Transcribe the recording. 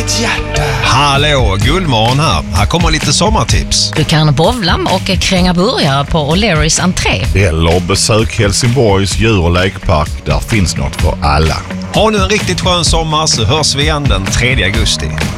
mitt hjärta. Hallå, Guldmorgon här. Här kommer lite sommartips. Du kan bowla och kränga burgare på O'Learys entré. Eller besök Helsingborgs djur- och lekpark. Där finns något för alla. Ha nu en riktigt skön sommar så hörs vi igen den 3 augusti.